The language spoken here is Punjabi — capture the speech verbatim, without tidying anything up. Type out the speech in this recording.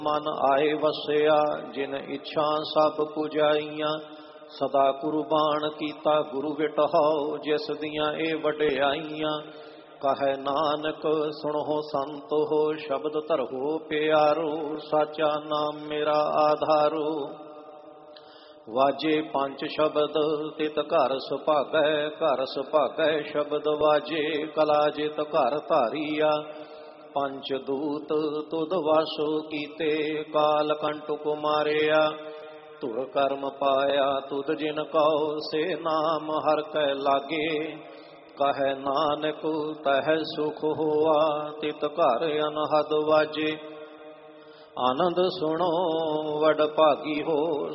ਮਨ ਆਏ ਵਸਿਆ ਜਿਨ ਇੱਛਾ ਸਭ ਪੁਜਾਈਆਂ। ਸਦਾ ਕੁਰਬਾਨ ਕੀਤਾ ਗੁਰੂ ਵਿਟਹਾਉ ਜਿਸ ਦੀਆਂ ਇਹ ਵਡਿਆਈਆਂ। ਕਹੈ ਨਾਨਕ ਸੁਣੋ ਸੰਤੋ ਸ਼ਬਦ ਧਰੋ ਪਿਆਰੋ। ਸਾਚਾ ਨਾਮ ਮੇਰਾ ਆਧਾਰੋ। ਵਾਜੇ ਪੰਜ ਸ਼ਬਦ ਤਿਤ ਘਰ ਸੁਭਾਗੈ। ਘਰ ਸੁਭਾਗੈ ਸ਼ਬਦ ਵਾਜੇ ਕਲਾ ਜਿਤ ਘਰ ਧਾਰੀਆ। ਪੰਚ ਦੂਤ ਤੁਧ ਵਾਸੋ ਕੀਤੇ ਕਾਲ ਕੰਟਕ ਮਾਰਿਆ। ਧੁਰ ਕਰਮ ਪਾਇਆ ਤੁਧ ਜਿਨ ਕਉ ਸੇ ਨਾਮ ਹਰਿ ਕੈ ਲਾਗੇ। ਕਹੈ ਨਾਨਕ ਤਹਿ ਸੁਖ ਹੋਆ ਤਿਤ ਘਰ ਅਨਹਦ ਵਾਜੇ। ਆਨੰਦ ਸੁਣੋ ਵਡ ਭਾਗੀ ਹੋ